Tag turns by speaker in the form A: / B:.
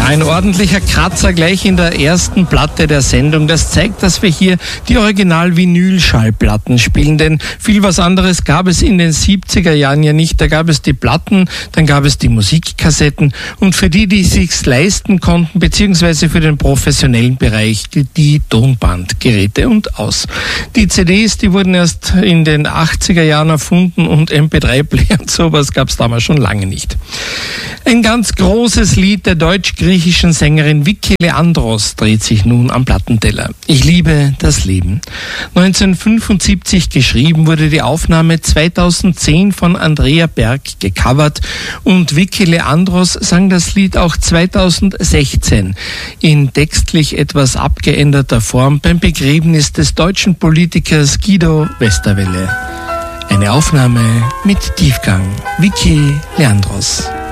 A: Ein ordentlicher Kratzer gleich in der ersten Platte der Sendung. Das zeigt, dass wir hier die Original-Vinyl-Schallplatten spielen, denn viel was anderes gab es in den 70er Jahren ja nicht. Da gab es die Platten, dann gab es die Musikkassetten und für die, die es sich leisten konnten, beziehungsweise für den professionellen Bereich, die Tonbandgeräte und aus. Die CDs, die wurden erst in den 80er Jahren erfunden und MP3-Player und sowas gab es damals schon lange nicht. Ein ganz großes Lied der deutsch-griechischen Sängerin Vicky Leandros dreht sich nun am Plattenteller. Ich liebe das Leben. 1975 geschrieben, wurde die Aufnahme 2010 von Andrea Berg gecovert und Vicky Leandros sang das Lied auch 2016 in textlich etwas abgeänderter Form beim Begräbnis des deutschen Politikers Guido Westerwelle. Eine Aufnahme mit Tiefgang. Vicky Leandros.